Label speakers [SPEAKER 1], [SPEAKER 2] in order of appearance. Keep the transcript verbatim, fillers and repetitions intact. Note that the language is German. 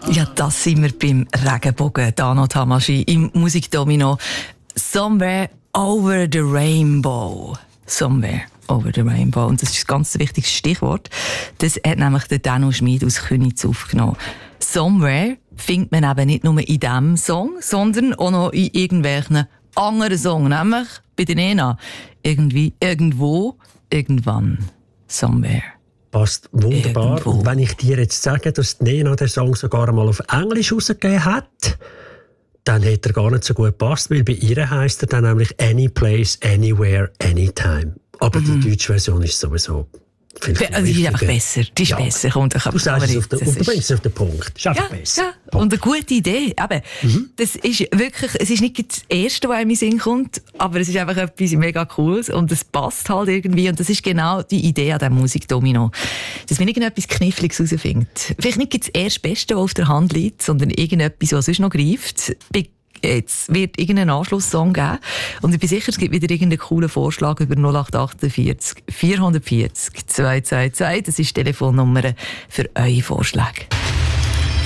[SPEAKER 1] Ja, das sind wir beim Regenbogen. Dano Tamashii im Musikdomino. Somewhere over the rainbow. Somewhere over the rainbow. Und das ist ein ganz wichtiges Stichwort. Das hat nämlich der Danu Schmid aus Königs aufgenommen. Somewhere findet man eben nicht nur in diesem Song, sondern auch noch in irgendwelchen anderen Songs. Nämlich bei den Nena. Irgendwie, irgendwo, irgendwann. Somewhere.
[SPEAKER 2] Passt wunderbar.
[SPEAKER 1] Irgendwo.
[SPEAKER 2] Und wenn ich dir jetzt sage, dass Nena den Song sogar einmal auf Englisch rausgegeben hat, dann hätte er gar nicht so gut gepasst, weil bei ihr heisst er dann nämlich Any Place, Anywhere, Anytime. Aber mhm. die deutsche Version ist sowieso viel
[SPEAKER 1] also die ist einfach besser. Die ist ja. besser. Und ich
[SPEAKER 2] du sagst es auf den, und du bringst es auf den Punkt. Das ist einfach
[SPEAKER 1] ja,
[SPEAKER 2] besser.
[SPEAKER 1] Ja. Und eine gute Idee. Eben, mhm. Das ist wirklich, es ist nicht das Erste, was in meinen Sinn kommt, aber es ist einfach etwas mega Cooles und es passt halt irgendwie. Und das ist genau die Idee an diesem Musikdomino. Dass man irgendetwas Kniffliges herausfindet. Vielleicht nicht das erste Beste, das auf der Hand liegt, sondern irgendetwas, was sonst noch greift. Jetzt wird irgendein Anschlusssong geben. Und ich bin sicher, es gibt wieder irgendeinen coolen Vorschlag über null acht achtundvierzig vierhundertvierzig zweihundertzweiundzwanzig. Das ist die Telefonnummer für eure Vorschläge.